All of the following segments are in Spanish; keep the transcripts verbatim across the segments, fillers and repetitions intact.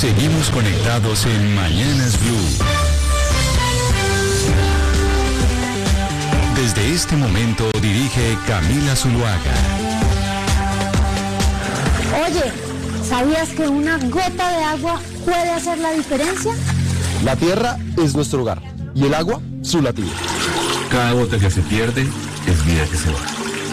Seguimos conectados en Mañanas Blue. Desde este momento dirige Camila Zuluaga. Oye, ¿sabías que una gota de agua puede hacer la diferencia? La tierra es nuestro hogar y el agua su latido. Cada gota que se pierde es vida que se va.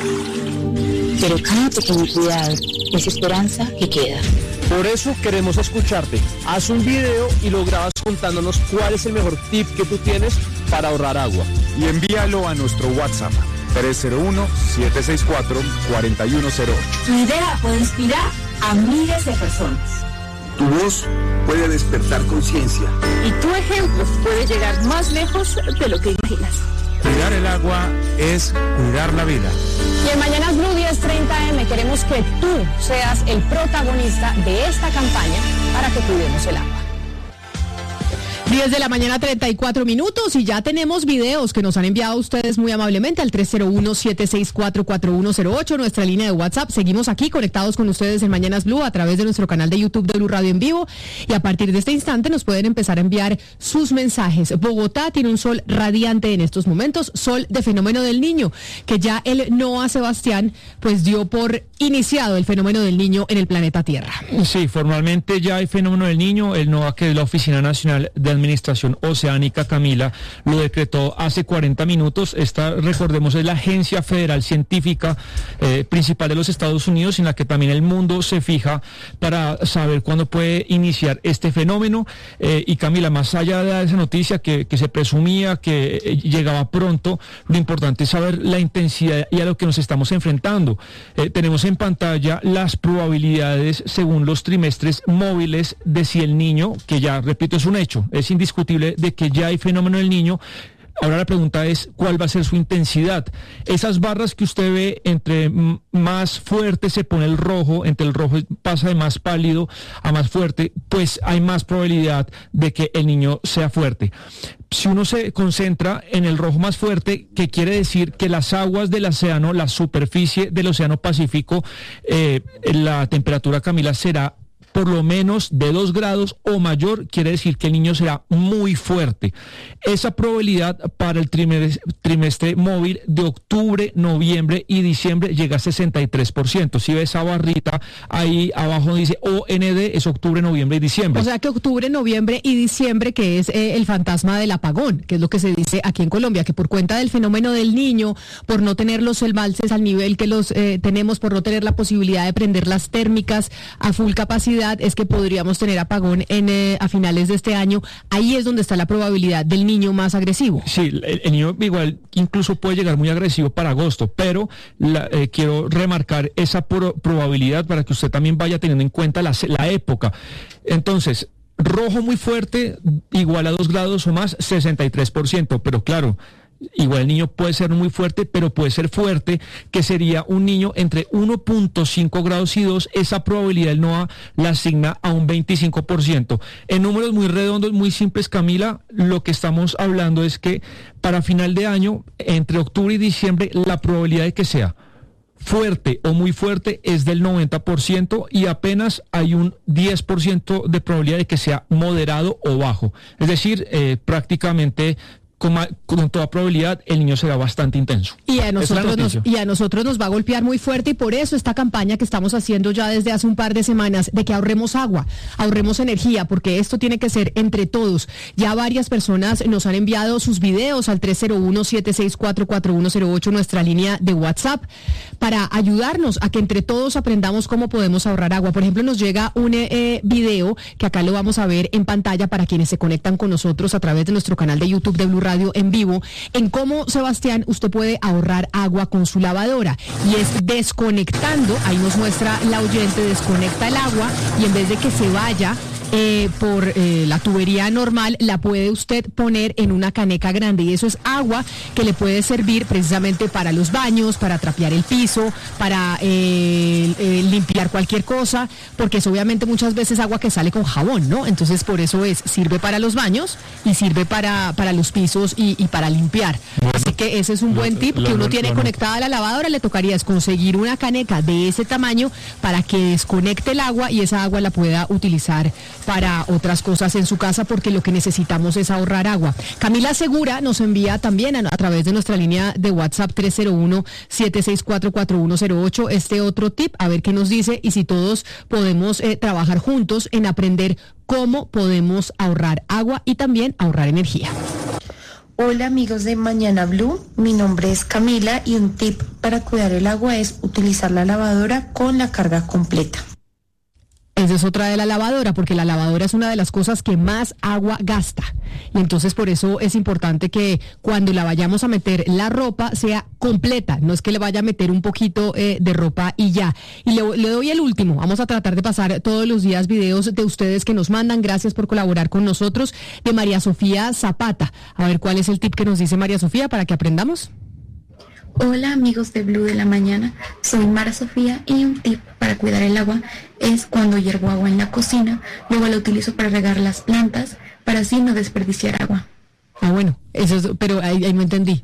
Pero cada pequeño cuidado es esperanza que queda. Por eso queremos escucharte. Haz un video y lo grabas contándonos cuál es el mejor tip que tú tienes para ahorrar agua. Y envíalo a nuestro WhatsApp tres cero uno, siete seis cuatro, cuatro uno cero ocho. Tu idea puede inspirar a miles de personas. Tu voz puede despertar conciencia. Y tu ejemplo puede llegar más lejos de lo que imaginas. Cuidar el agua es cuidar la vida. Y en Mañanas Blue diez treinta eme queremos que tú seas el protagonista de esta campaña para que cuidemos el agua. diez de la mañana, treinta y cuatro minutos, y ya tenemos videos que nos han enviado ustedes muy amablemente al tres cero uno, siete seis cuatro, cuatro uno cero ocho, nuestra línea de WhatsApp. Seguimos aquí conectados con ustedes en Mañanas Blue a través de nuestro canal de YouTube de Blue Radio en vivo, y a partir de este instante nos pueden empezar a enviar sus mensajes. Bogotá tiene un sol radiante en estos momentos, sol de fenómeno del niño, que ya el NOAA Sebastián pues dio por iniciado el fenómeno del niño en el planeta Tierra. Sí, formalmente ya hay fenómeno del niño. El NOAA, que es la Oficina Nacional de Administración Oceánica, Camila, lo decretó hace cuarenta minutos. Esta, recordemos, es la agencia federal científica eh, principal de los Estados Unidos, en la que también el mundo se fija para saber cuándo puede iniciar este fenómeno. Eh, y Camila, más allá de esa noticia que, que se presumía que eh, llegaba pronto, lo importante es saber la intensidad y a lo que nos estamos enfrentando. Eh, tenemos en pantalla las probabilidades según los trimestres móviles de si el niño, que ya, repito, es un hecho, es indiscutible de que ya hay fenómeno del niño. Ahora la pregunta es, ¿cuál va a ser su intensidad? Esas barras que usted ve, entre más fuerte se pone el rojo, entre el rojo pasa de más pálido a más fuerte, pues hay más probabilidad de que el niño sea fuerte. Si uno se concentra en el rojo más fuerte, que quiere decir que las aguas del océano, la superficie del océano Pacífico, eh, la temperatura, Camila, será por lo menos de dos grados o mayor, quiere decir que el niño será muy fuerte. Esa probabilidad para el trimestre, trimestre móvil de octubre, noviembre y diciembre llega a sesenta y tres por ciento. Si ve esa barrita ahí abajo dice O N D, es octubre, noviembre y diciembre. O sea que octubre, noviembre y diciembre, que es eh, el fantasma del apagón, que es lo que se dice aquí en Colombia, que por cuenta del fenómeno del niño, por no tener los embalses al nivel que los eh, tenemos, por no tener la posibilidad de prender las térmicas a full capacidad, es que podríamos tener apagón en, eh, a finales de este año. Ahí es donde está la probabilidad del niño más agresivo. Sí, el, el niño igual incluso puede llegar muy agresivo para agosto, pero la, eh, quiero remarcar esa pro, probabilidad para que usted también vaya teniendo en cuenta la, la época. Entonces, rojo muy fuerte, igual a dos grados o más, sesenta y tres por ciento, pero claro, igual el niño puede ser muy fuerte, pero puede ser fuerte, que sería un niño entre uno punto cinco grados y dos, esa probabilidad el NOAA la asigna a un veinticinco por ciento. En números muy redondos, muy simples, Camila, lo que estamos hablando es que para final de año, entre octubre y diciembre, la probabilidad de que sea fuerte o muy fuerte es del noventa por ciento y apenas hay un diez por ciento de probabilidad de que sea moderado o bajo. Es decir, eh, prácticamente Con, con toda probabilidad el niño será bastante intenso. Y a, nosotros nos, y a nosotros nos va a golpear muy fuerte, y por eso esta campaña que estamos haciendo ya desde hace un par de semanas de que ahorremos agua, ahorremos energía, porque esto tiene que ser entre todos. Ya varias personas nos han enviado sus videos al tres cero uno, siete seis cuatro, cuatro uno cero ocho, nuestra línea de WhatsApp, para ayudarnos a que entre todos aprendamos cómo podemos ahorrar agua. Por ejemplo, nos llega un eh, video que acá lo vamos a ver en pantalla para quienes se conectan con nosotros a través de nuestro canal de YouTube de Blue Radio Radio en vivo, en cómo, Sebastián, usted puede ahorrar agua con su lavadora, y es desconectando. Ahí nos muestra la oyente, desconecta el agua y en vez de que se vaya Eh, por eh, la tubería normal, la puede usted poner en una caneca grande, y eso es agua que le puede servir precisamente para los baños, para trapear el piso, para eh, eh, limpiar cualquier cosa, porque es obviamente muchas veces agua que sale con jabón, ¿no? Entonces por eso es, sirve para los baños y sirve para, para los pisos y, y para limpiar. Bueno, Así que ese es un buen tip que uno tiene conectada a la lavadora. Le tocaría es conseguir una caneca de ese tamaño para que desconecte el agua y esa agua la pueda utilizar para otras cosas en su casa, porque lo que necesitamos es ahorrar agua. Camila Segura nos envía también a, a través de nuestra línea de WhatsApp tres cero uno, siete seis cuatro, cuatro uno cero ocho este otro tip, a ver qué nos dice y si todos podemos eh, trabajar juntos en aprender cómo podemos ahorrar agua y también ahorrar energía. Hola amigos de Mañana Blue, mi nombre es Camila y un tip para cuidar el agua es utilizar la lavadora con la carga completa. Esa es otra de la lavadora, porque la lavadora es una de las cosas que más agua gasta. Y entonces por eso es importante que cuando la vayamos a meter la ropa sea completa. No es que le vaya a meter un poquito eh, de ropa y ya. Y le, le doy el último. Vamos a tratar de pasar todos los días videos de ustedes que nos mandan. Gracias por colaborar con nosotros. De María Sofía Zapata. A ver cuál es el tip que nos dice María Sofía para que aprendamos. Hola amigos de Blue de la Mañana, soy Mara Sofía y un tip para cuidar el agua es cuando hiervo agua en la cocina, luego la utilizo para regar las plantas para así no desperdiciar agua. Ah, bueno, eso es, pero ahí, ahí no entendí.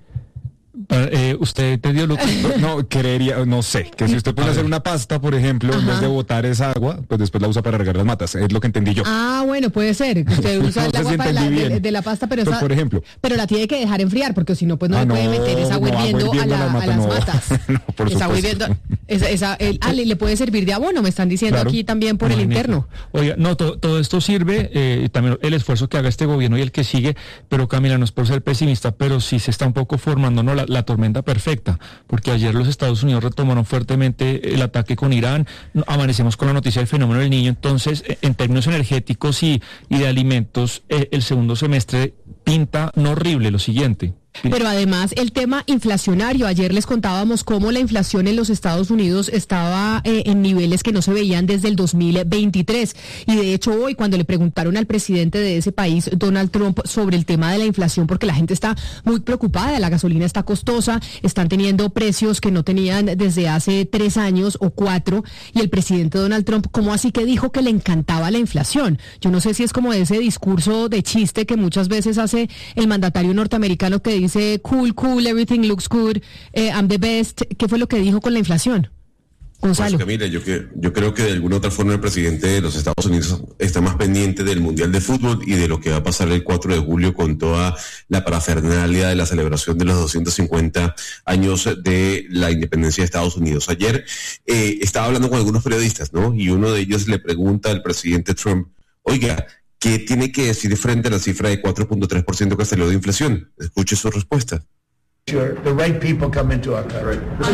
Eh, ¿Usted entendió lo que...? No, creería, no sé, que si usted puede hacer una pasta, por ejemplo, Ajá. en vez de botar esa agua, pues después la usa para regar las matas, es lo que entendí yo. Ah, bueno, puede ser, que usted usa no el agua si para la, de, de la pasta, pero, pues, esa, por ejemplo. pero la tiene que dejar enfriar, porque si no, pues no ah, le puede no, meter esa agua no, hirviendo a, la, la mata, a las no. matas. no, por esa agua hirviendo, esa, esa, el, ah, le, le puede servir de abono, me están diciendo claro. aquí también por no, el interno. Oiga, no, to, todo esto sirve, eh, también el esfuerzo que haga este gobierno y el que sigue, pero Camila, no es por ser pesimista, pero sí se está un poco formando ¿no? la, la tormenta perfecta. Porque ayer los Estados Unidos retomaron fuertemente el ataque con Irán, amanecemos con la noticia del fenómeno del Niño, entonces en términos energéticos y, y de alimentos, eh, el segundo semestre pinta no horrible, lo siguiente. Pero además el tema inflacionario, ayer les contábamos cómo la inflación en los Estados Unidos estaba eh, en niveles que no se veían desde el dos mil veintitrés y de hecho hoy cuando le preguntaron al presidente de ese país, Donald Trump, sobre el tema de la inflación, porque la gente está muy preocupada, la gasolina está costosa, están teniendo precios que no tenían desde hace tres años o cuatro y el presidente Donald Trump, ¿cómo así que dijo que le encantaba la inflación? Yo no sé si es como ese discurso de chiste que muchas veces hace el mandatario norteamericano que dice dice cool, cool, everything looks good, eh, I'm the best. ¿Qué fue lo que dijo con la inflación? Gonzalo. Pues Camila, yo, que, yo creo que de alguna otra forma el presidente de los Estados Unidos está más pendiente del Mundial de Fútbol y de lo que va a pasar el cuatro de julio con toda la parafernalia de la celebración de los doscientos cincuenta años de la independencia de Estados Unidos. Ayer eh, estaba hablando con algunos periodistas, ¿no? Y uno de ellos le pregunta al presidente Trump, oiga, ¿qué tiene que decir frente a la cifra de cuatro punto tres por ciento que salió de inflación? Escuche su respuesta. Sure, the right people come into our country. I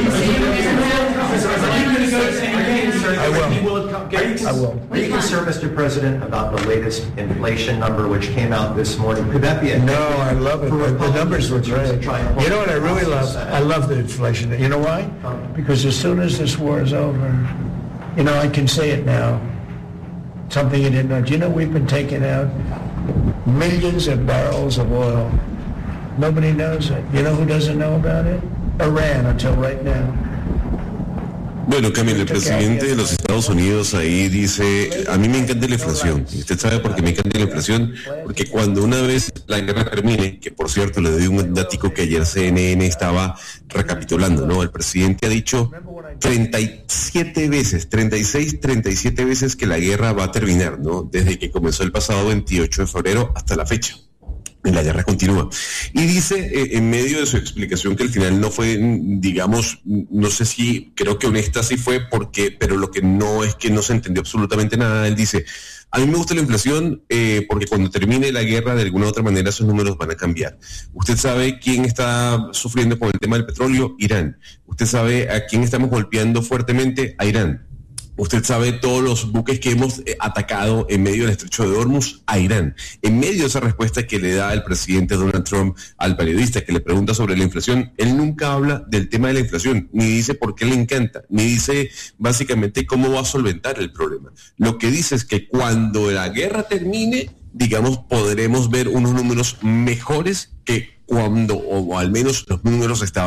will. I will. Are you concerned, Mister President, about the latest inflation number which came out this morning? Could that be a... No, I love it. The numbers were great. You know what I really love? I love the inflation. You know why? Because as soon as this war is over, you know, I can say it now. Something you didn't know. Do you know we've been taking out millions of barrels of oil? Nobody knows it. You know who doesn't know about it? Iran, until right now. Bueno, Camila, el presidente de los Estados Unidos ahí dice, a mí me encanta la inflación. Y usted sabe por qué me encanta la inflación, porque cuando una vez la guerra termine, que por cierto le doy un dato que ayer C N N estaba recapitulando, ¿no? El presidente ha dicho treinta y siete veces, treinta y seis, treinta y siete veces que la guerra va a terminar, ¿no? Desde que comenzó el pasado veintiocho de febrero hasta la fecha. La guerra continúa. Y dice eh, en medio de su explicación que al final no fue, digamos, no sé si, creo que honesta sí fue, porque, pero lo que no es que no se entendió absolutamente nada. Él dice, a mí me gusta la inflación eh, porque cuando termine la guerra de alguna u otra manera esos números van a cambiar. Usted sabe quién está sufriendo con el tema del petróleo, Irán. Usted sabe a quién estamos golpeando fuertemente, a Irán. Usted sabe todos los buques que hemos eh, atacado en medio del estrecho de Hormuz a Irán. En medio de esa respuesta que le da el presidente Donald Trump al periodista que le pregunta sobre la inflación, él nunca habla del tema de la inflación, ni dice por qué le encanta, ni dice básicamente cómo va a solventar el problema. Lo que dice es que cuando la guerra termine, digamos, podremos ver unos números mejores que cuando, o al menos los números estaban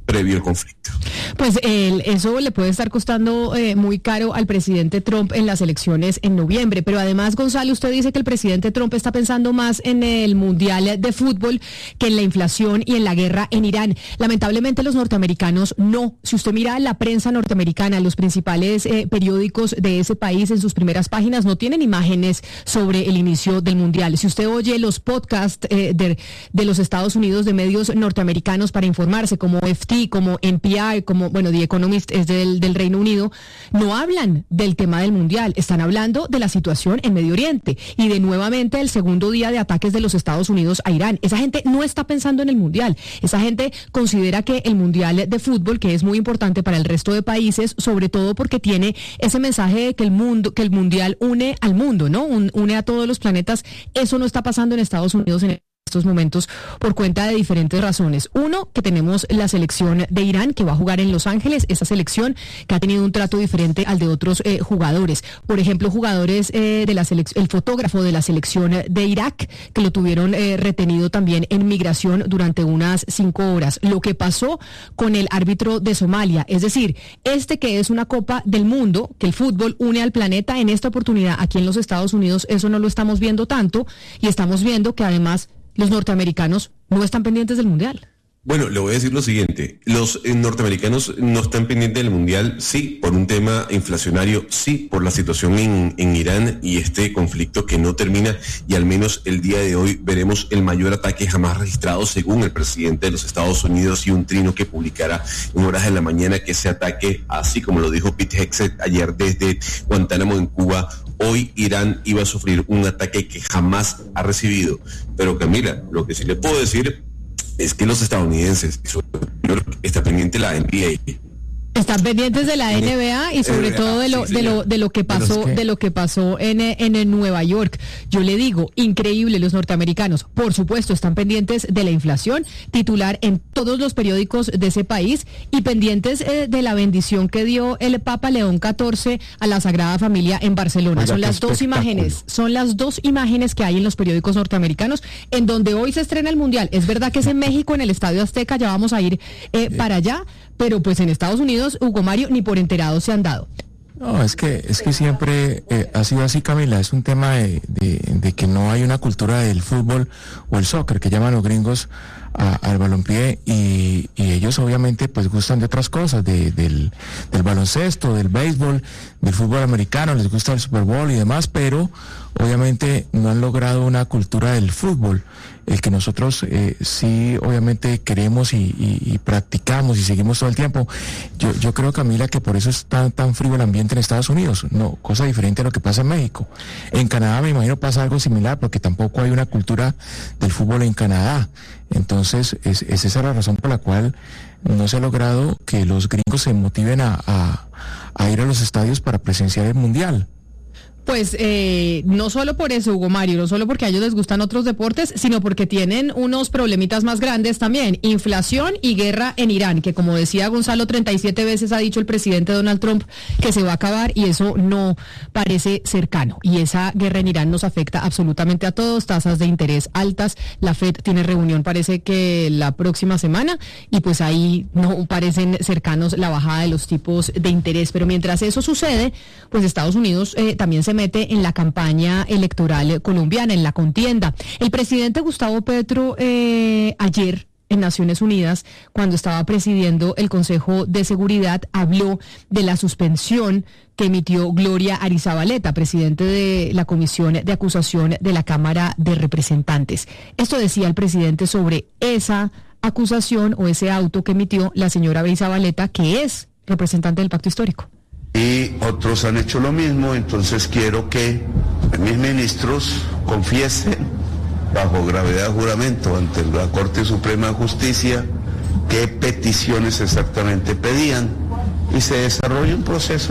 previo al conflicto. Pues el, eso le puede estar costando eh, muy caro al presidente Trump en las elecciones en noviembre, pero además, Gonzalo, usted dice que el presidente Trump está pensando más en el Mundial de Fútbol que en la inflación y en la guerra en Irán. Lamentablemente los norteamericanos no. Si usted mira la prensa norteamericana, los principales eh, periódicos de ese país en sus primeras páginas no tienen imágenes sobre el inicio del Mundial. Si usted oye los podcasts eh, de, de los Estados Unidos de medios norteamericanos para informarse, como F T, como N P R, como, bueno, The Economist es del, del Reino Unido, no hablan del tema del Mundial, están hablando de la situación en Medio Oriente y de nuevamente el segundo día de ataques de los Estados Unidos a Irán. Esa gente no está pensando en el Mundial, esa gente considera que el Mundial de Fútbol, que es muy importante para el resto de países, sobre todo porque tiene ese mensaje de que el mundo, que el Mundial une al mundo, ¿no? Un, une a todos los planetas, eso no está pasando en Estados Unidos en estos momentos por cuenta de diferentes razones. Uno, que tenemos la selección de Irán que va a jugar en Los Ángeles, esa selección que ha tenido un trato diferente al de otros eh, jugadores. Por ejemplo, jugadores eh, de la selección, el fotógrafo de la selección de Irak, que lo tuvieron eh, retenido también en migración durante unas cinco horas. Lo que pasó con el árbitro de Somalia, es decir, este que es una Copa del Mundo, que el fútbol une al planeta, en esta oportunidad aquí en los Estados Unidos eso no lo estamos viendo tanto y estamos viendo que además los norteamericanos no están pendientes del Mundial. Bueno, le voy a decir lo siguiente, los eh, norteamericanos no están pendientes del Mundial, sí, por un tema inflacionario, sí, por la situación en, en Irán y este conflicto que no termina, y al menos el día de hoy veremos el mayor ataque jamás registrado según el presidente de los Estados Unidos y un trino que publicará en horas de la mañana que ese ataque, así como lo dijo Pete Hegseth ayer desde Guantánamo en Cuba, hoy Irán iba a sufrir un ataque que jamás ha recibido. Pero Camila, lo que sí le puedo decir es que los estadounidenses, y sobre todo está pendiente la N B A, están pendientes de la N B A y sobre todo de lo de lo de lo que pasó de lo que pasó en en Nueva York. Yo le digo, increíble, los norteamericanos, por supuesto, están pendientes de la inflación, titular en todos los periódicos de ese país, y pendientes eh, de la bendición que dio el Papa León catorce a la Sagrada Familia en Barcelona. Oiga, son las dos imágenes, son las dos imágenes que hay en los periódicos norteamericanos en donde hoy se estrena el Mundial. Es verdad que es en México, en el Estadio Azteca, ya vamos a ir eh, para allá, pero pues en Estados Unidos, Hugo Mario, ni por enterados se han dado. No, es que es que siempre eh, ha sido así, Camila. Es un tema de, de, de que no hay una cultura del fútbol o el soccer, que llaman los gringos a, al balompié, y, y ellos obviamente pues gustan de otras cosas, de, del, del baloncesto, del béisbol, del fútbol americano, les gusta el Super Bowl y demás, pero obviamente no han logrado una cultura del fútbol, el que nosotros eh, sí obviamente queremos y, y, y practicamos y seguimos todo el tiempo. Yo, yo creo, Camila, que por eso es tan, tan frío el ambiente en Estados Unidos, no, cosa diferente a lo que pasa en México. En Canadá me imagino pasa algo similar, porque tampoco hay una cultura del fútbol en Canadá. Entonces es, es esa la razón por la cual no se ha logrado que los gringos se motiven a, a, a ir a los estadios para presenciar el Mundial. Pues eh, no solo por eso, Hugo Mario, no solo porque a ellos les gustan otros deportes, sino porque tienen unos problemitas más grandes también, inflación y guerra en Irán, que como decía Gonzalo, treinta y siete veces ha dicho el presidente Donald Trump que se va a acabar, y eso no parece cercano. Y esa guerra en Irán nos afecta absolutamente a todos, tasas de interés altas, la Fed tiene reunión parece que la próxima semana, y pues ahí no parecen cercanos la bajada de los tipos de interés. Pero mientras eso sucede, pues Estados Unidos eh, también se mete en la campaña electoral colombiana, en la contienda. El presidente Gustavo Petro eh, ayer en Naciones Unidas, cuando estaba presidiendo el Consejo de Seguridad, habló de la suspensión que emitió Gloria Arizabaleta, presidente de la Comisión de Acusación de la Cámara de Representantes. Esto decía el presidente sobre esa acusación o ese auto que emitió la señora Arizabaleta, que es representante del Pacto Histórico. Y otros han hecho lo mismo, entonces quiero que mis ministros confiesen bajo gravedad de juramento ante la Corte Suprema de Justicia qué peticiones exactamente pedían, y se desarrolle un proceso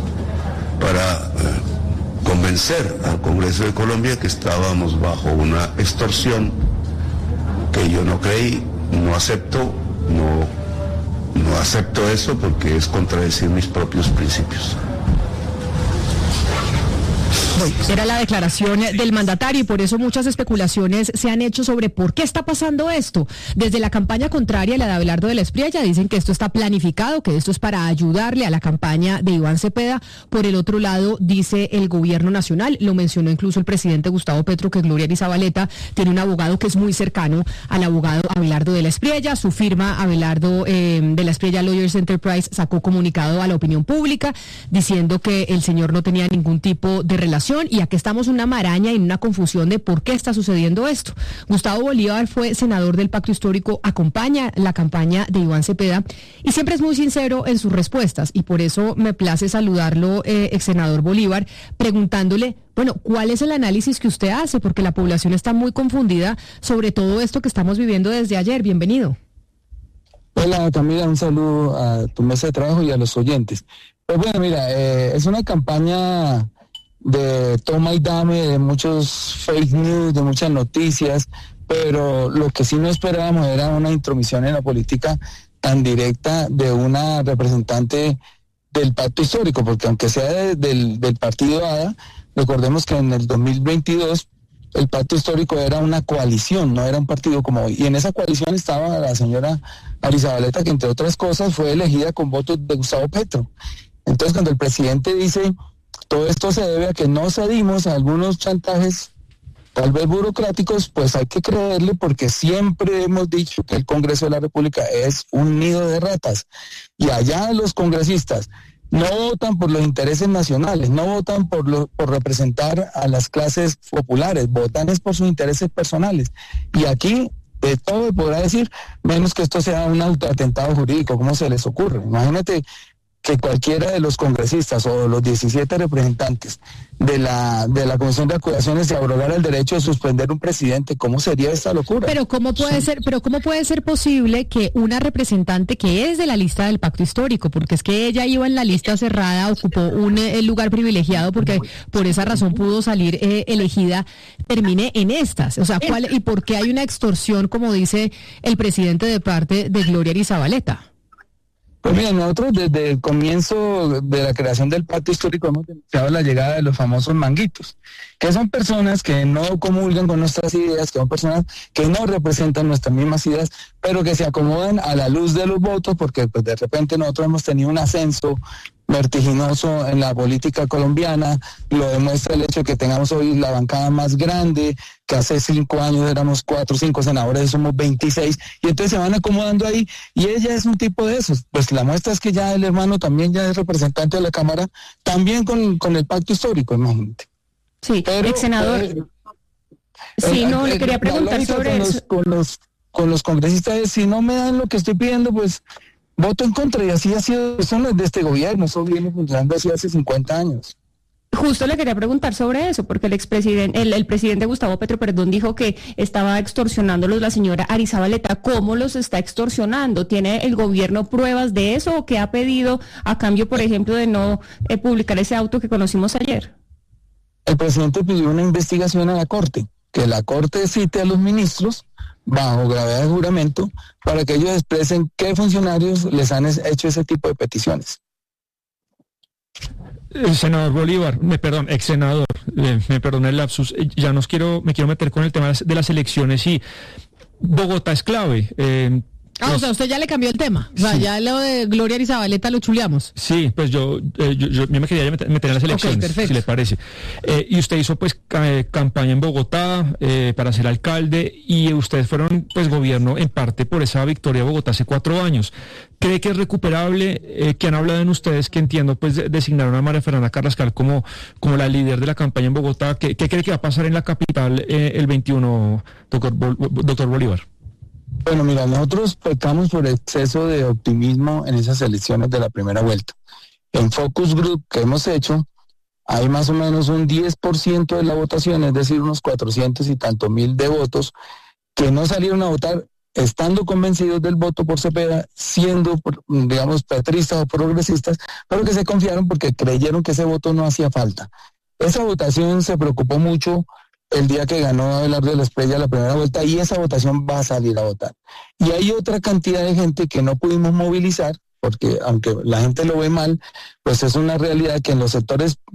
para eh, convencer al Congreso de Colombia que estábamos bajo una extorsión que yo no creí, no acepto, no No acepto eso porque es contradecir mis propios principios. Era la declaración del mandatario y por eso muchas especulaciones se han hecho sobre por qué está pasando esto. Desde la campaña contraria, la de Abelardo de la Espriella, dicen que esto está planificado, que esto es para ayudarle a la campaña de Iván Cepeda. Por el otro lado, dice el gobierno nacional, lo mencionó incluso el presidente Gustavo Petro, que Gloria Zabaleta tiene un abogado que es muy cercano al abogado Abelardo de la Espriella. Su firma, Abelardo eh, de la Espriella Lawyers Enterprise, sacó comunicado a la opinión pública diciendo que el señor no tenía ningún tipo de relación, y aquí estamos una maraña y una confusión de por qué está sucediendo esto. Gustavo Bolívar fue senador del Pacto Histórico, acompaña la campaña de Iván Cepeda y siempre es muy sincero en sus respuestas, y por eso me place saludarlo, eh, ex senador Bolívar, preguntándole, bueno, ¿cuál es el análisis que usted hace? Porque la población está muy confundida sobre todo esto que estamos viviendo desde ayer. Bienvenido. Hola Camila, un saludo a tu mesa de trabajo y a los oyentes. Pues bueno, mira, eh, es una campaña de toma y dame, de muchos fake news, de muchas noticias, pero lo que sí no esperábamos era una intromisión en la política tan directa de una representante del Pacto Histórico, porque aunque sea de, del, del partido A D A, recordemos que en el dos mil veintidós el Pacto Histórico era una coalición, no era un partido como hoy, y en esa coalición estaba la señora Arizabaleta, que entre otras cosas fue elegida con votos de Gustavo Petro. Entonces, cuando el presidente dice todo esto se debe a que no cedimos a algunos chantajes, tal vez burocráticos, pues hay que creerle, porque siempre hemos dicho que el Congreso de la República es un nido de ratas. Y allá los congresistas no votan por los intereses nacionales, no votan por, lo, por representar a las clases populares, votan es por sus intereses personales. Y aquí de todo podrá decir, menos que esto sea un autoatentado jurídico, ¿cómo se les ocurre? Imagínate que cualquiera de los congresistas o los diecisiete representantes de la de la Comisión de Acusaciones se abrogara el derecho de suspender un presidente. ¿Cómo sería esta locura? Pero cómo puede sí. ser, pero cómo puede ser posible que una representante que es de la lista del Pacto Histórico, porque es que ella iba en la lista cerrada, ocupó un eh, lugar privilegiado, porque por esa razón pudo salir eh, elegida, termine en estas? O sea, ¿cuál y por qué hay una extorsión, como dice el presidente, de parte de Gloria Zabaleta? Pues mira, nosotros desde el comienzo de la creación del Pacto Histórico hemos denunciado la llegada de los famosos manguitos, que son personas que no comulgan con nuestras ideas, que son personas que no representan nuestras mismas ideas, pero que se acomodan a la luz de los votos, porque pues de repente nosotros hemos tenido un ascenso vertiginoso en la política colombiana, lo demuestra el hecho de que tengamos hoy la bancada más grande, que hace cinco años éramos cuatro o cinco senadores y somos veintiséis, y entonces se van acomodando ahí, y ella es un tipo de esos. Pues la muestra es que ya el hermano también ya es representante de la Cámara, también con, con el Pacto Histórico, imagínate. Sí, pero, ex senador. Eh, sí, eh, no, eh, le quería preguntar sobre con eso. Los, con, los, con los congresistas es, si no me dan lo que estoy pidiendo, pues voto en contra, y así ha sido. Eso no es de este gobierno, eso viene funcionando así hace cincuenta años. Justo le quería preguntar sobre eso, porque el expresidente, el, el presidente Gustavo Petro, perdón, dijo que estaba extorsionándolos la señora Arizabaleta. ¿Cómo los está extorsionando? ¿Tiene el gobierno pruebas de eso, o qué ha pedido a cambio, por ejemplo, de no eh, publicar ese auto que conocimos ayer? El presidente pidió una investigación a la Corte, que la Corte cite a los ministros bajo gravedad de juramento para que ellos expresen qué funcionarios les han hecho ese tipo de peticiones. El senador Bolívar, me perdón, ex senador, eh, me perdona el lapsus, eh, ya nos quiero, me quiero meter con el tema de las elecciones, y Bogotá es clave. Eh, Ah, pues, o sea, usted ya le cambió el tema. O sea, sí. Ya lo de Gloria Zabaleta lo chuleamos. Sí, pues yo, eh, yo, yo, yo me quería meter, meter en las elecciones, okay, si le parece. Eh, y usted hizo pues ca- campaña en Bogotá eh, para ser alcalde, y ustedes fueron pues gobierno en parte por esa victoria de Bogotá hace cuatro años. ¿Cree que es recuperable? Eh, que han hablado en ustedes, que entiendo pues de, designaron a María Fernanda Carrascal como, como la líder de la campaña en Bogotá. ¿Qué, qué cree que va a pasar en la capital eh, el veintiuno, doctor, Bol- doctor Bolívar? Bueno, mira, nosotros pecamos por exceso de optimismo en esas elecciones de la primera vuelta. En Focus Group que hemos hecho, hay más o menos un diez por ciento de la votación, es decir, unos cuatrocientos y tanto mil de votos, que no salieron a votar estando convencidos del voto por Cepeda, siendo, digamos, petristas o progresistas, pero que se confiaron porque creyeron que ese voto no hacía falta. Esa votación se preocupó mucho el día que ganó Abelardo de la Espriella la primera vuelta, y esa votación va a salir a votar. Y hay otra cantidad de gente que no pudimos movilizar, porque aunque la gente lo ve mal, pues es una realidad que en los sectores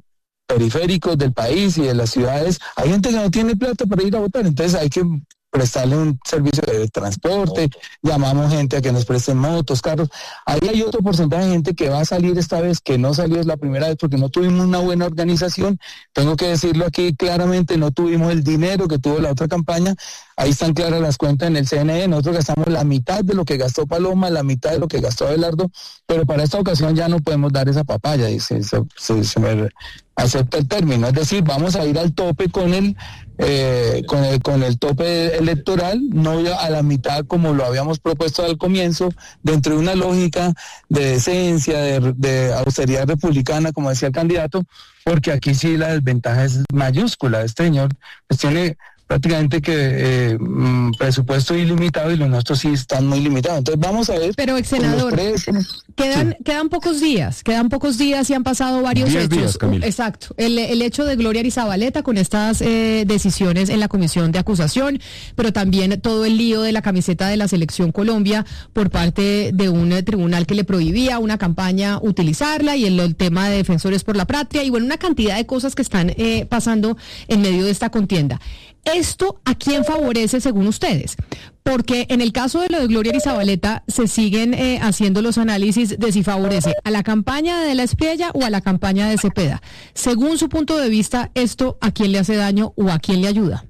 periféricos del país y de las ciudades, hay gente que no tiene plata para ir a votar, entonces hay que prestarle un servicio de transporte, llamamos gente a que nos presten motos, carros. Ahí hay otro porcentaje de gente que va a salir esta vez, que no salió la primera vez porque no tuvimos una buena organización. Tengo que decirlo aquí claramente, no tuvimos el dinero que tuvo la otra campaña. Ahí están claras las cuentas en el C N E. Nosotros gastamos la mitad de lo que gastó Paloma, la mitad de lo que gastó Abelardo, pero para esta ocasión ya no podemos dar esa papaya, y se, se, se, se me acepta el término. Es decir, vamos a ir al tope con el, eh, con el, con el tope electoral, no a la mitad como lo habíamos propuesto al comienzo, dentro de una lógica de decencia, de, de austeridad republicana, como decía el candidato, porque aquí sí la desventaja es mayúscula. Este señor pues tiene prácticamente que eh, mm, presupuesto ilimitado y los nuestros sí están muy limitados. Entonces vamos a ver. Pero ex senador, quedan, sí. quedan pocos días, quedan pocos días y han pasado varios Diez hechos. días, Camila. Exacto. El, el hecho de Gloria Arizabaleta con estas eh, decisiones en la comisión de acusación, pero también todo el lío de la camiseta de la Selección Colombia por parte de un eh, tribunal que le prohibía una campaña utilizarla, y el, el tema de Defensores por la Patria, y bueno, una cantidad de cosas que están eh, pasando en medio de esta contienda. ¿Esto a quién favorece según ustedes? Porque en el caso de lo de Gloria Arizabaleta se siguen eh, haciendo los análisis de si favorece a la campaña de La Espriella o a la campaña de Cepeda. Según su punto de vista, ¿esto a quién le hace daño o a quién le ayuda?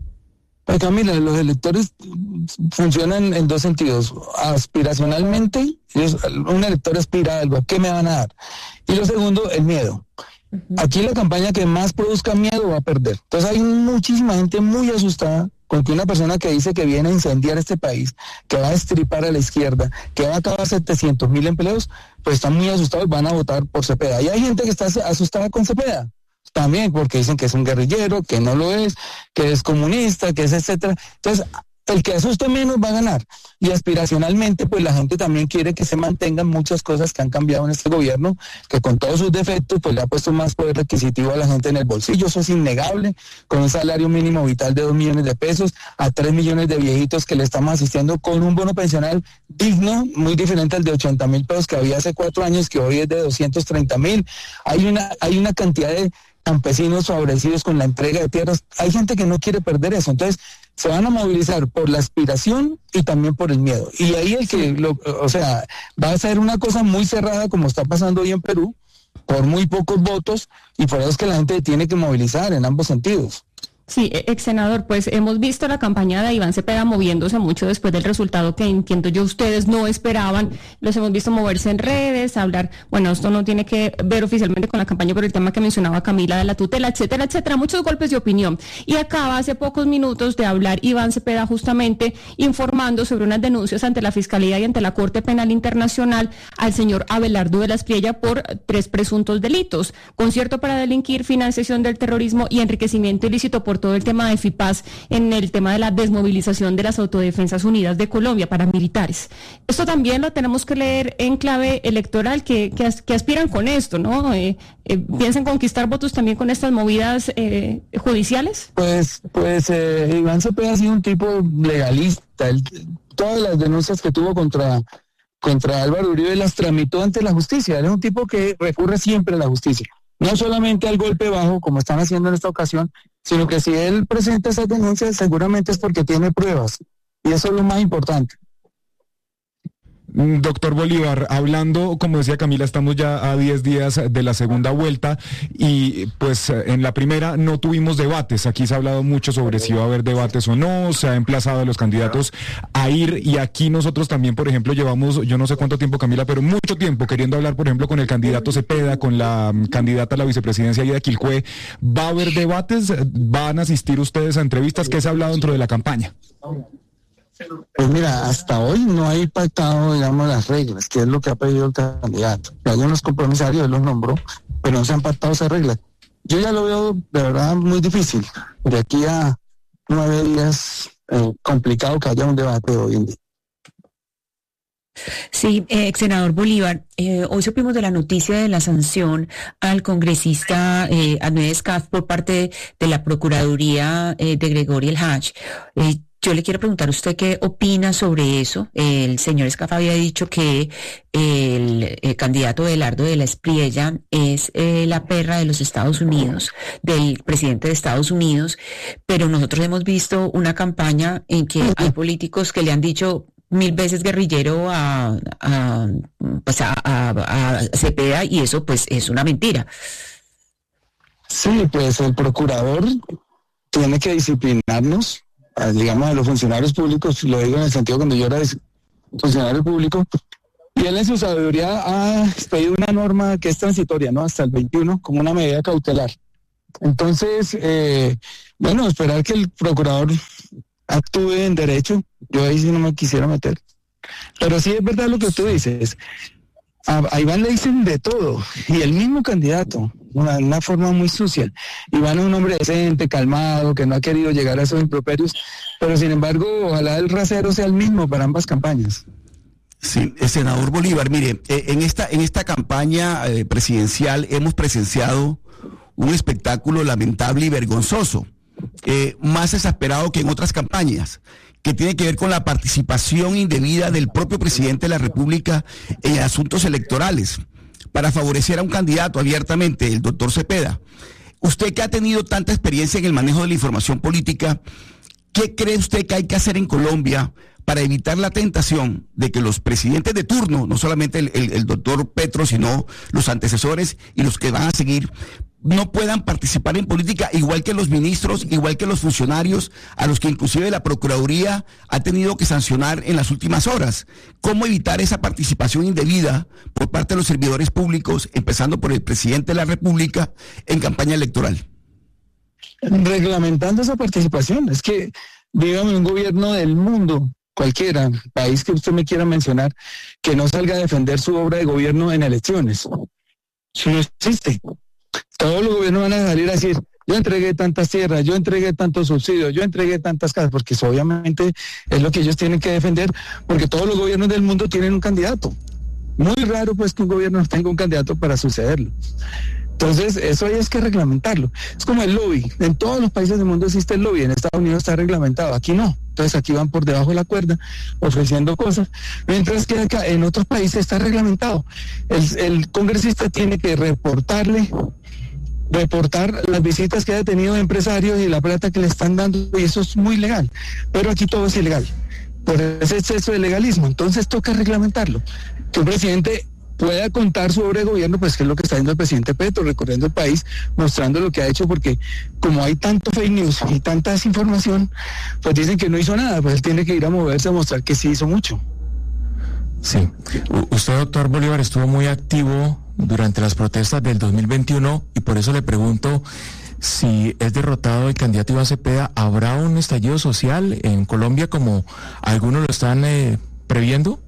Pues Camila, los electores funcionan en dos sentidos. Aspiracionalmente, ellos, un elector aspira a algo, ¿qué me van a dar? Y lo segundo, el miedo. Aquí la campaña que más produzca miedo va a perder. Entonces hay muchísima gente muy asustada con que una persona que dice que viene a incendiar este país, que va a destripar a la izquierda, que va a acabar setecientos mil empleos, pues están muy asustados y van a votar por Cepeda. Y hay gente que está asustada con Cepeda también, porque dicen que es un guerrillero, que no lo es, que es comunista, que es etcétera. Entonces, el que asuste menos va a ganar. Y aspiracionalmente, pues la gente también quiere que se mantengan muchas cosas que han cambiado en este gobierno, que con todos sus defectos, pues le ha puesto más poder adquisitivo a la gente en el bolsillo. Eso es innegable, con un salario mínimo vital de dos millones de pesos, a tres millones de viejitos que le estamos asistiendo, con un bono pensional digno, muy diferente al de ochenta mil pesos que había hace cuatro años, que hoy es de doscientos treinta mil. Hay una, hay una cantidad de campesinos favorecidos con la entrega de tierras. Hay gente que no quiere perder eso. Entonces, se van a movilizar por la aspiración y también por el miedo. Y ahí el que, lo, o sea, va a ser una cosa muy cerrada como está pasando hoy en Perú, por muy pocos votos, y por eso es que la gente tiene que movilizar en ambos sentidos. Sí, ex senador, pues hemos visto la campaña de Iván Cepeda moviéndose mucho después del resultado que entiendo yo ustedes no esperaban. Los hemos visto moverse en redes, hablar, bueno, esto no tiene que ver oficialmente con la campaña, pero el tema que mencionaba Camila de la tutela, etcétera, etcétera, muchos golpes de opinión. Y acaba hace pocos minutos de hablar Iván Cepeda justamente informando sobre unas denuncias ante la Fiscalía y ante la Corte Penal Internacional al señor Abelardo de la Espriella por tres presuntos delitos: concierto para delinquir, financiación del terrorismo y enriquecimiento ilícito por todo el tema de FIPAS en el tema de la desmovilización de las Autodefensas Unidas de Colombia, paramilitares. Esto también lo tenemos que leer en clave electoral, que, que, que aspiran con esto, ¿no? Eh, eh, ¿Piensan conquistar votos también con estas movidas eh, judiciales? Pues, pues eh, Iván Cepeda ha sido un tipo legalista. Él, todas las denuncias que tuvo contra, contra Álvaro Uribe las tramitó ante la justicia. Él es un tipo que recurre siempre a la justicia. No solamente al golpe bajo, como están haciendo en esta ocasión, sino que si él presenta esas denuncias, seguramente es porque tiene pruebas. Y eso es lo más importante. Doctor Bolívar, hablando, como decía Camila, estamos ya a diez días de la segunda vuelta y pues en la primera no tuvimos debates. Aquí se ha hablado mucho sobre si va a haber debates o no, se ha emplazado a los candidatos a ir, y aquí nosotros también, por ejemplo, llevamos, yo no sé cuánto tiempo, Camila, pero mucho tiempo queriendo hablar, por ejemplo, con el candidato Cepeda, con la candidata a la vicepresidencia Ida Quilcue. ¿Va a haber debates? ¿Van a asistir ustedes a entrevistas? ¿Qué se ha hablado dentro de la campaña? Pues mira, hasta hoy no hay pactado, digamos, las reglas, que es lo que ha pedido el candidato. Hay unos compromisarios, él los nombró, pero no se han pactado esas reglas. Yo ya lo veo de verdad muy difícil. De aquí a nueve días, eh, complicado que haya un debate hoy en día. Sí, eh, ex senador Bolívar, eh, hoy supimos de la noticia de la sanción al congresista eh, Ahmed Escaf por parte de, de la Procuraduría eh, de Gregorio El Hach. Eh, yo le quiero preguntar a usted qué opina sobre eso. El señor Escafa había dicho que el, el candidato Belardo de la Espriella es eh, la perra de los Estados Unidos, del presidente de Estados Unidos, pero nosotros hemos visto una campaña en que hay políticos que le han dicho mil veces guerrillero a, a, pues a, a, a Cepeda, y eso pues es una mentira. Sí, pues el procurador tiene que disciplinarnos, digamos, a los funcionarios públicos, lo digo en el sentido cuando yo era funcionario público, y él en su sabiduría ha pedido una norma que es transitoria, ¿no? Hasta el veintiuno, como una medida cautelar. Entonces, eh, bueno, esperar que el procurador actúe en derecho, yo ahí sí no me quisiera meter. Pero sí es verdad lo que tú dices. A, a Iván le dicen de todo, y el mismo candidato, una, una forma muy sucia. Iván es un hombre decente, calmado, que no ha querido llegar a esos improperios, pero sin embargo, ojalá el rasero sea el mismo para ambas campañas. Sí, el senador Bolívar, mire, eh, en esta en esta campaña eh, presidencial hemos presenciado un espectáculo lamentable y vergonzoso, eh, más exasperado que en otras campañas, que tiene que ver con la participación indebida del propio presidente de la República en asuntos electorales, para favorecer a un candidato abiertamente, el doctor Cepeda. Usted que ha tenido tanta experiencia en el manejo de la información política, ¿qué cree usted que hay que hacer en Colombia para evitar la tentación de que los presidentes de turno, no solamente el, el, el doctor Petro, sino los antecesores y los que van a seguir, no puedan participar en política, igual que los ministros, igual que los funcionarios, a los que inclusive la Procuraduría ha tenido que sancionar en las últimas horas? ¿Cómo evitar esa participación indebida por parte de los servidores públicos, empezando por el presidente de la República, en campaña electoral? Reglamentando esa participación. Es que, dígame, un gobierno del mundo, cualquiera, país que usted me quiera mencionar, que no salga a defender su obra de gobierno en elecciones. Eso no existe. Todos los gobiernos van a salir a decir, yo entregué tantas tierras, yo entregué tantos subsidios, yo entregué tantas casas, porque eso obviamente es lo que ellos tienen que defender, porque todos los gobiernos del mundo tienen un candidato. Muy raro pues que un gobierno tenga un candidato para sucederlo. Entonces, eso hay es que reglamentarlo. Es como el lobby. En todos los países del mundo existe el lobby. En Estados Unidos está reglamentado. Aquí no. Entonces, aquí van por debajo de la cuerda ofreciendo cosas. Mientras que acá en otros países está reglamentado. El, el congresista tiene que reportarle, reportar las visitas que haya tenido de empresarios y la plata que le están dando. Y eso es muy legal. Pero aquí todo es ilegal. Por ese exceso de legalismo. Entonces, toca reglamentarlo. Que un presidente pueda contar su obra de gobierno, pues que es lo que está haciendo el presidente Petro, recorriendo el país, mostrando lo que ha hecho, porque como hay tanto fake news y tanta desinformación, pues dicen que no hizo nada, pues él tiene que ir a moverse a mostrar que sí hizo mucho. Sí. Usted, doctor Bolívar, estuvo muy activo durante las protestas del dos mil veintiuno, y por eso le pregunto, si es derrotado el candidato Iván Cepeda, ¿habrá un estallido social en Colombia como algunos lo están eh, previendo?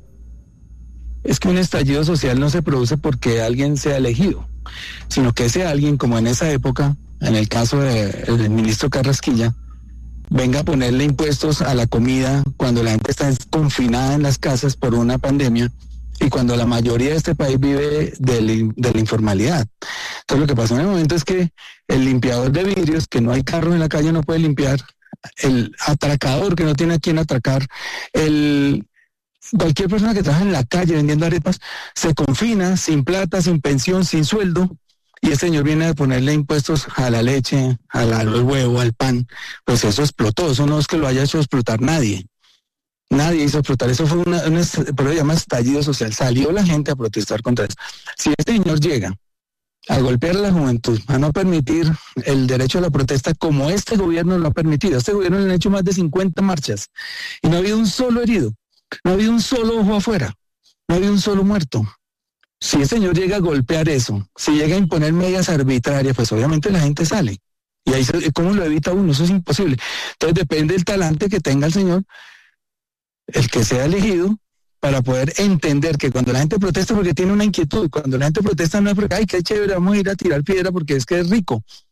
Es que un estallido social no se produce porque alguien sea elegido, sino que ese alguien, como en esa época, en el caso del ministro Carrasquilla, venga a ponerle impuestos a la comida cuando la gente está confinada en las casas por una pandemia y cuando la mayoría de este país vive de, de la informalidad. Entonces lo que pasó en el momento es que el limpiador de vidrios, que no hay carros en la calle, no puede limpiar, el atracador que no tiene a quién atracar, el... cualquier persona que trabaja en la calle vendiendo arepas se confina sin plata, sin pensión, sin sueldo, y el señor viene a ponerle impuestos a la leche, a la, al huevo, al pan. Pues eso explotó. Eso no es que lo haya hecho explotar nadie. Nadie hizo explotar. Eso fue una, una pero se llama estallido social. Salió la gente a protestar contra eso. Si este señor llega a golpear a la juventud, a no permitir el derecho a la protesta como este gobierno lo ha permitido. Este gobierno le han hecho más de cincuenta marchas y no ha habido un solo herido. No había un solo ojo afuera, no había un solo muerto. Si el señor llega a golpear eso, si llega a imponer medidas arbitrarias, pues obviamente la gente sale. Y ahí, ¿cómo lo evita uno? Eso es imposible. Entonces depende del talante que tenga el señor, el que sea elegido, para poder entender que cuando la gente protesta porque tiene una inquietud, cuando la gente protesta no es porque, ay, qué chévere, vamos a ir a tirar piedra porque es que es rico.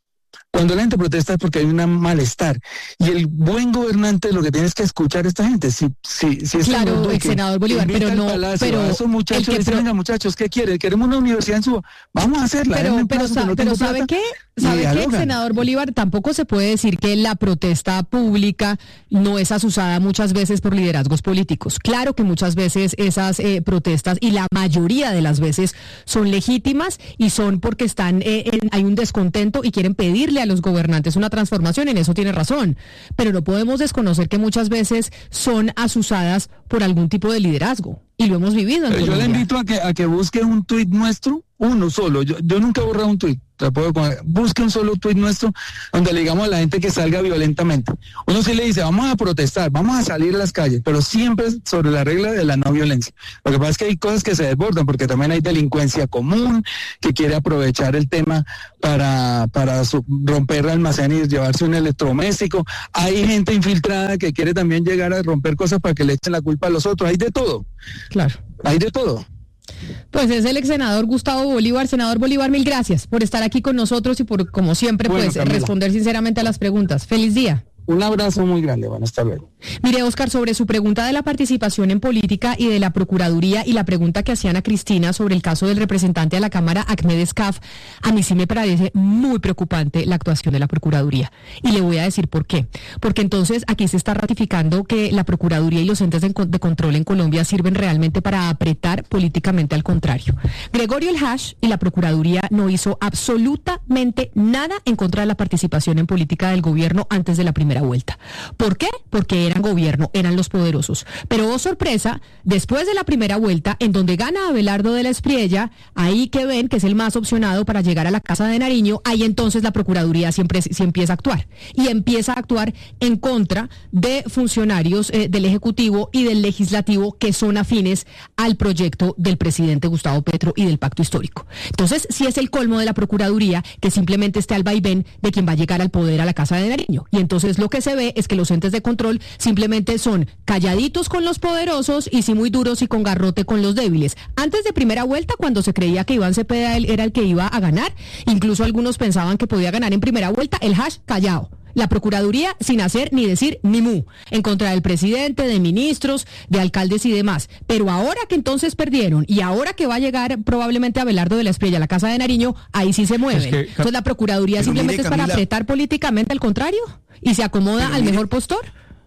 Cuando la gente protesta es porque hay un malestar. Y el buen gobernante lo que tiene es que escuchar a esta gente. Si, si, si claro, ex senador Bolívar, pero no, palacio, pero a esos muchachos el que dicen, pro... venga muchachos, ¿qué quieren? Queremos una universidad en su... Vamos a hacerla. Pero, pero, plazo, sa no pero ¿sabe plata, qué? ¿Sabe qué, ex senador Bolívar? Tampoco se puede decir que la protesta pública no es asusada muchas veces por liderazgos políticos. Claro que muchas veces esas eh, protestas, y la mayoría de las veces, son legítimas y son porque están eh, en, hay un descontento y quieren pedirle a los gobernantes una transformación, en eso tiene razón. Pero no podemos desconocer que muchas veces son asusadas por algún tipo de liderazgo. Y lo hemos vivido en Yo Colombia. le invito a que, a que busque un tuit nuestro, uno solo. Yo, yo nunca he borrado un tuit. Busque un solo tuit nuestro donde le digamos a la gente que salga violentamente. Uno sí le dice, vamos a protestar, vamos a salir a las calles, pero siempre sobre la regla de la no violencia. Lo que pasa es que hay cosas que se desbordan, porque también hay delincuencia común que quiere aprovechar el tema para, para su, romper almacenes y llevarse un electrodoméstico. Hay gente infiltrada que quiere también llegar a romper cosas para que le echen la culpa a los otros. Hay de todo. Claro. Hay de todo. Pues es el ex senador Gustavo Bolívar. Senador Bolívar, mil gracias por estar aquí con nosotros y por, como siempre, bueno, pues Camila, responder sinceramente a las preguntas. Feliz día. Un abrazo muy grande, bueno, hasta luego. Mire, Oscar, sobre su pregunta de la participación en política y de la Procuraduría y la pregunta que hacían a Cristina sobre el caso del representante a la Cámara, Ahmed Escaf, a mí sí me parece muy preocupante la actuación de la Procuraduría. Y le voy a decir por qué. Porque entonces aquí se está ratificando que la Procuraduría y los entes de, de control en Colombia sirven realmente para apretar políticamente al contrario. Gregorio El Hash y la Procuraduría no hizo absolutamente nada en contra de la participación en política del gobierno antes de la primera vuelta. ¿Por qué? Porque eran gobierno, eran los poderosos. Pero, oh sorpresa, después de la primera vuelta, en donde gana Abelardo de la Espriella, ahí que ven que es el más opcionado para llegar a la Casa de Nariño, ahí entonces la Procuraduría siempre sí empieza a actuar. Y empieza a actuar en contra de funcionarios eh, del Ejecutivo y del Legislativo que son afines al proyecto del presidente Gustavo Petro y del Pacto Histórico. Entonces, sí es el colmo de la Procuraduría que simplemente esté al vaivén de quien va a llegar al poder a la Casa de Nariño. Y entonces lo que se ve es que los entes de control simplemente son calladitos con los poderosos y sí muy duros y con garrote con los débiles. Antes de primera vuelta, cuando se creía que Iván Cepeda era el que iba a ganar, incluso algunos pensaban que podía ganar en primera vuelta, el Hash callado. La Procuraduría sin hacer ni decir ni mu, en contra del presidente, de ministros, de alcaldes y demás. Pero ahora que entonces perdieron y ahora que va a llegar probablemente Abelardo de la Espriella a la Casa de Nariño, ahí sí se mueven. Es que, entonces la Procuraduría simplemente mire, es para Camila, apretar políticamente al contrario y se acomoda al mire, mejor postor.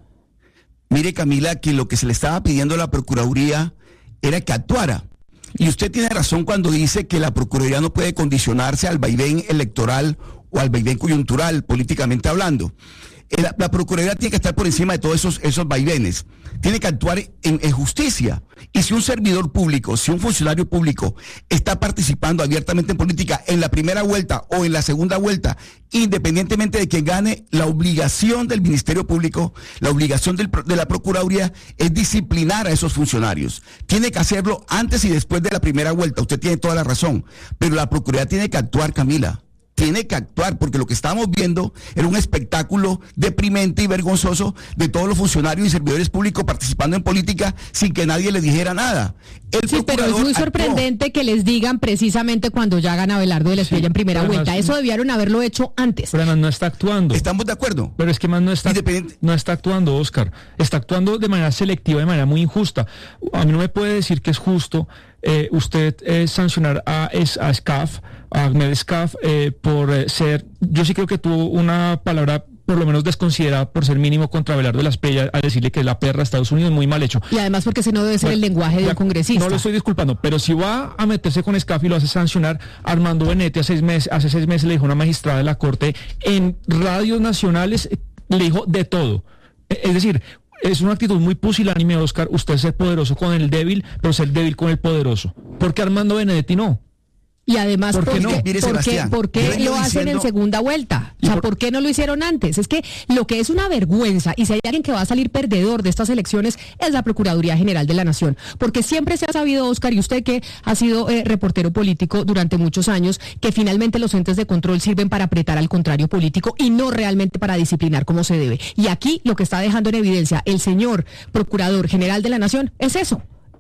Mire, Camila, que lo que se le estaba pidiendo a la Procuraduría era que actuara. Y usted tiene razón cuando dice que la Procuraduría no puede condicionarse al vaivén electoral o al vaivén coyuntural, políticamente hablando. La, la Procuraduría tiene que estar por encima de todos esos, esos vaivenes. Tiene que actuar en, en justicia. Y si un servidor público, si un funcionario público está participando abiertamente en política en la primera vuelta o en la segunda vuelta, independientemente de quien gane, la obligación del Ministerio Público, la obligación del, de la Procuraduría es disciplinar a esos funcionarios. Tiene que hacerlo antes y después de la primera vuelta. Usted tiene toda la razón. Pero la Procuraduría tiene que actuar, Camila. Tiene que actuar, porque lo que estábamos viendo era un espectáculo deprimente y vergonzoso de todos los funcionarios y servidores públicos participando en política sin que nadie les dijera nada. El sí, pero es muy sorprendente actuó. Que les digan precisamente cuando ya gana Abelardo de la Espriella sí, en primera vuelta. Eso debieron haberlo hecho antes. Pero además no está actuando. Estamos de acuerdo. Pero es que más no está, no está actuando, Oscar. Está actuando de manera selectiva, de manera muy injusta. A mí no me puede decir que es justo eh, usted eh, sancionar a, a Escaf, a Ahmed Escaf, eh, por eh, ser, yo sí creo que tuvo una palabra por lo menos desconsiderada por ser mínimo contra Abelardo de la Espriella al decirle que es la perra de Estados Unidos, muy mal hecho. Y además porque ese no debe ser bueno, el lenguaje de un congresista. No lo estoy disculpando, pero si va a meterse con Escaf y lo hace sancionar, Armando Benetti hace seis meses, hace seis meses le dijo a una magistrada de la Corte en radios nacionales, le dijo de todo. Es decir, es una actitud muy pusilánime, Oscar, usted ser poderoso con el débil, pero ser débil con el poderoso. ¿Por qué Armando Benedetti no? Y además, ¿por, ¿por qué, no? Mire, ¿por qué, ¿por qué lo hacen diciendo... en segunda vuelta? O sea, por... ¿por qué no lo hicieron antes? Es que lo que es una vergüenza, y si hay alguien que va a salir perdedor de estas elecciones, es la Procuraduría General de la Nación. Porque siempre se ha sabido, Oscar, y usted que ha sido eh, reportero político durante muchos años, que finalmente los entes de control sirven para apretar al contrario político y no realmente para disciplinar como se debe. Y aquí lo que está dejando en evidencia el señor Procurador General de la Nación es eso.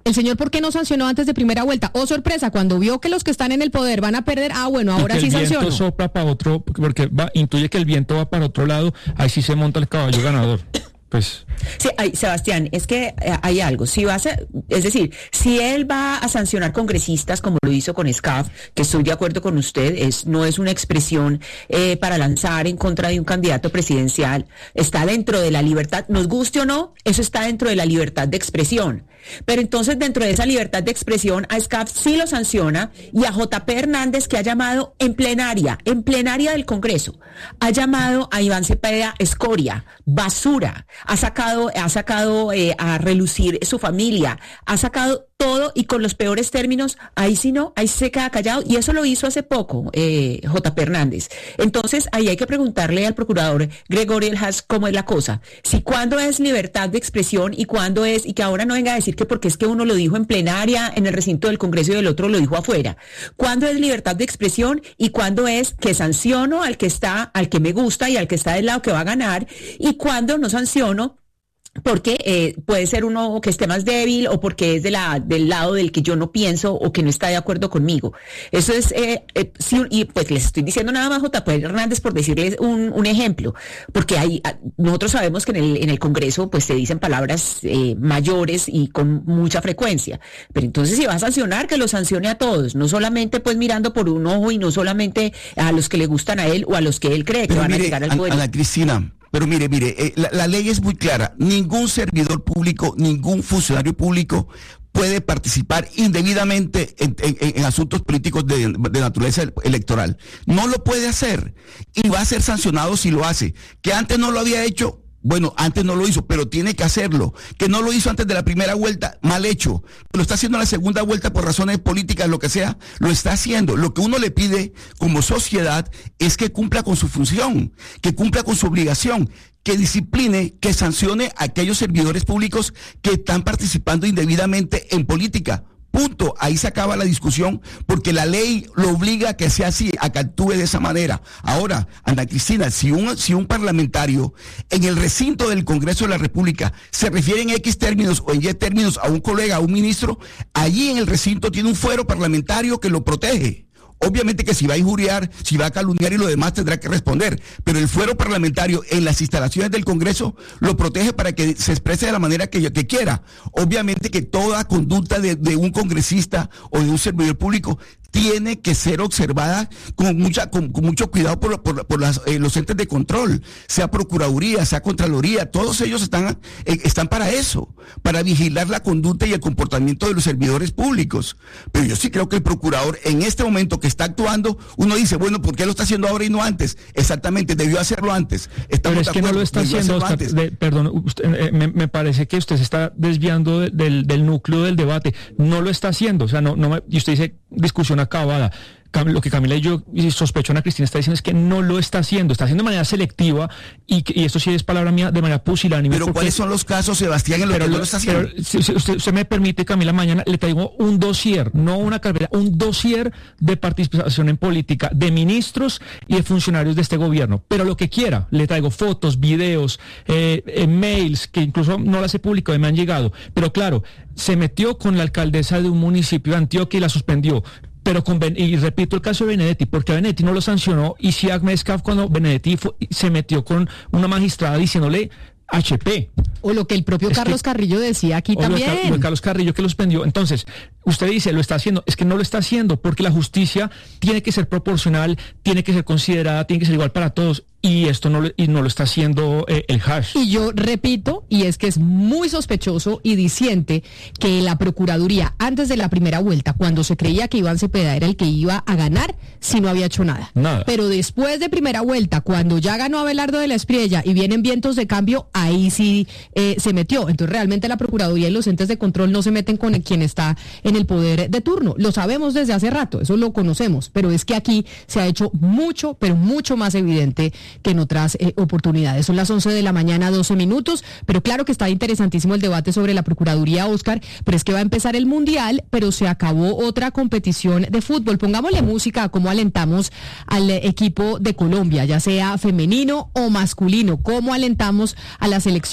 ¿El señor por qué no sancionó antes de primera vuelta? Oh, sorpresa, cuando vio que los que están en el poder van a perder, ah, bueno, ahora sí sancionó. El viento sopla para otro, porque va, intuye que el viento va para otro lado, ahí sí se monta el caballo ganador. Pues. Sí, hay, Sebastián, es que eh, hay algo. Si vas a, es decir, si él va a sancionar congresistas como lo hizo con S C A F, que estoy de acuerdo con usted, es no es una expresión eh, para lanzar en contra de un candidato presidencial, está dentro de la libertad, nos guste o no, eso está dentro de la libertad de expresión. Pero entonces dentro de esa libertad de expresión a S C A F sí lo sanciona y a J P Hernández, que ha llamado en plenaria, en plenaria del Congreso, ha llamado a Iván Cepeda escoria, basura, ha sacado, ha sacado eh, a relucir su familia, ha sacado todo y con los peores términos, ahí sí no, ahí se queda callado y eso lo hizo hace poco eh, J P Hernández. Entonces ahí hay que preguntarle al procurador Gregorio Elhas cómo es la cosa, si cuándo es libertad de expresión y cuándo es, y que ahora no venga a decir que porque es que uno lo dijo en plenaria en el recinto del Congreso y el otro lo dijo afuera, cuándo es libertad de expresión y cuándo es que sanciono al que está, al que me gusta y al que está del lado que va a ganar y cuándo no sanciono porque eh, puede ser uno que esté más débil o porque es de la del lado del que yo no pienso o que no está de acuerdo conmigo. Eso es, eh, eh, sí, y pues les estoy diciendo nada más J P Hernández por decirles un, un ejemplo, porque hay, nosotros sabemos que en el, en el Congreso pues se dicen palabras eh, mayores y con mucha frecuencia, pero entonces si va a sancionar, que lo sancione a todos, no solamente pues mirando por un ojo y no solamente a los que le gustan a él o a los que él cree que pero van mire, a llegar al poder. Ana Cristina, pero mire, mire, eh, la, la ley es muy clara. Ningún servidor público, ningún funcionario público puede participar indebidamente en, en, en asuntos políticos de, de naturaleza electoral. No lo puede hacer y va a ser sancionado si lo hace. Que antes no lo había hecho, bueno, antes no lo hizo, pero tiene que hacerlo. Que no lo hizo antes de la primera vuelta, mal hecho. Lo está haciendo en la segunda vuelta por razones políticas, lo que sea, lo está haciendo. Lo que uno le pide como sociedad es que cumpla con su función, que cumpla con su obligación, que discipline, que sancione a aquellos servidores públicos que están participando indebidamente en política. Punto. Ahí se acaba la discusión porque la ley lo obliga a que sea así, a que actúe de esa manera. Ahora, Ana Cristina, si un, si un parlamentario en el recinto del Congreso de la República se refiere en X términos o en Y términos a un colega, a un ministro, allí en el recinto tiene un fuero parlamentario que lo protege. Obviamente que si va a injuriar, si va a calumniar y lo demás tendrá que responder, pero el fuero parlamentario en las instalaciones del Congreso lo protege para que se exprese de la manera que, que quiera. Obviamente que toda conducta de, de un congresista o de un servidor público tiene que ser observada con mucha con, con mucho cuidado por, por, por las, eh, los entes de control, sea Procuraduría, sea Contraloría, todos ellos están, eh, están para eso, para vigilar la conducta y el comportamiento de los servidores públicos. Pero yo sí creo que el procurador en este momento que está actuando, uno dice, bueno, ¿por qué lo está haciendo ahora y no antes? Exactamente, debió hacerlo antes. Estamos Pero es de que acuerdo, no lo está debió haciendo, hacerlo Oscar, antes. de, perdón, usted, eh, me, me parece que usted se está desviando de, del, del núcleo del debate. No lo está haciendo, o sea, no, no me, y usted dice discusión acabada. Lo que Camila y yo y sospecho Ana Cristina está diciendo es que no lo está haciendo, está haciendo de manera selectiva y, y esto sí es palabra mía, de manera pusilánime. Pero porque, ¿cuáles son los casos, Sebastián, en los que no lo está haciendo? Pero, si, si usted, usted me permite, Camila, mañana le traigo un dossier, no una carrera, un dossier de participación en política de ministros y de funcionarios de este gobierno. Pero lo que quiera, le traigo fotos, videos, eh, eh, mails, que incluso no las he publicado y me han llegado. Pero claro, se metió con la alcaldesa de un municipio de Antioquia y la suspendió. Pero con ben, y repito el caso de Benedetti, porque Benedetti no lo sancionó y si Agmescaf cuando Benedetti fue, se metió con una magistrada diciéndole H P. O lo que el propio es Carlos que, Carrillo decía aquí también. Lo de, lo de Carlos Carrillo que lo suspendió. Entonces, usted dice, lo está haciendo. Es que no lo está haciendo porque la justicia tiene que ser proporcional, tiene que ser considerada, tiene que ser igual para todos. Y esto no lo, y no lo está haciendo eh, el hash. Y yo repito, y es que es muy sospechoso y diciente que la Procuraduría, antes de la primera vuelta, cuando se creía que Iván Cepeda era el que iba a ganar, sí no había hecho nada. Nada. Pero después de primera vuelta, cuando ya ganó Abelardo de la Espriella y vienen vientos de cambio, ahí sí eh, se metió. Entonces realmente la Procuraduría y los entes de control no se meten con quien está en el poder de turno. Lo sabemos desde hace rato, eso lo conocemos, pero es que aquí se ha hecho mucho, pero mucho más evidente que en otras eh, oportunidades. Son las once de la mañana, doce minutos, pero claro que está interesantísimo el debate sobre la Procuraduría, Oscar, pero es que va a empezar el Mundial, pero se acabó otra competición de fútbol. Pongámosle música a cómo alentamos al eh, equipo de Colombia, ya sea femenino o masculino, cómo alentamos a la selección colombiana.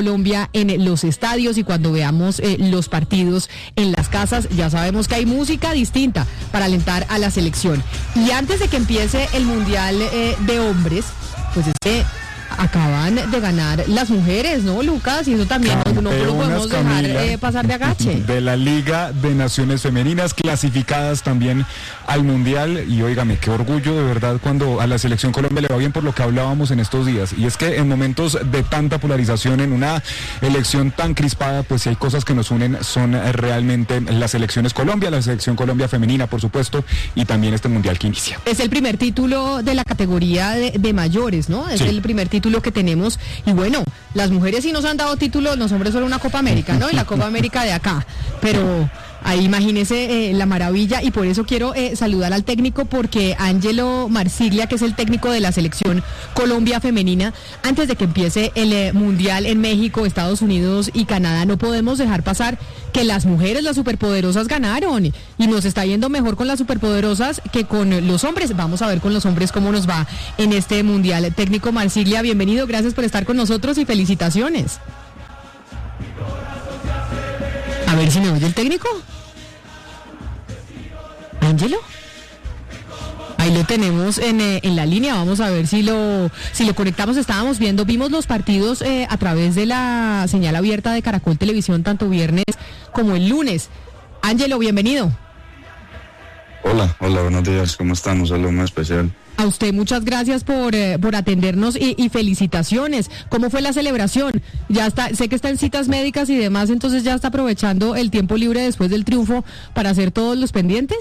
Colombia en los estadios y cuando veamos eh, los partidos en las casas, ya sabemos que hay música distinta para alentar a la selección. Y antes de que empiece el Mundial eh, de hombres, pues es que acaban de ganar las mujeres, ¿no, Lucas? Y eso también no, no lo podemos dejar eh, pasar de agache. De la Liga de Naciones Femeninas, clasificadas también al Mundial. Y óigame, qué orgullo de verdad cuando a la Selección Colombia le va bien, por lo que hablábamos en estos días. Y es que en momentos de tanta polarización, en una elección tan crispada, pues si hay cosas que nos unen, son realmente las selecciones Colombia, la Selección Colombia femenina, por supuesto, y también este Mundial que inicia. Es el primer título de la categoría de, de mayores, ¿no? Es sí. el primer título que tenemos, y bueno, las mujeres sí nos han dado títulos, los hombres solo una Copa América, ¿no? Y la Copa América de acá, pero ahí imagínese eh, la maravilla, y por eso quiero eh, saludar al técnico, porque Angelo Marsiglia, que es el técnico de la Selección Colombia femenina, antes de que empiece el eh, Mundial en México, Estados Unidos y Canadá, no podemos dejar pasar que las mujeres, las superpoderosas, ganaron, y nos está yendo mejor con las superpoderosas que con los hombres. Vamos a ver con los hombres cómo nos va en este Mundial. Técnico Marsiglia, bienvenido, gracias por estar con nosotros y felicitaciones. A ver si me oye el técnico. ¿Ángelo? Ahí lo tenemos en, eh, en la línea, vamos a ver si lo si lo conectamos. Estábamos viendo, vimos los partidos eh, a través de la señal abierta de Caracol Televisión, tanto viernes como el lunes. Ángelo, bienvenido. Hola, hola, buenos días, ¿cómo están? Un saludo muy especial. A usted muchas gracias por, eh, por atendernos y, y felicitaciones. ¿Cómo fue la celebración? Ya está, sé que está en citas médicas y demás, entonces ya está aprovechando el tiempo libre después del triunfo para hacer todos los pendientes.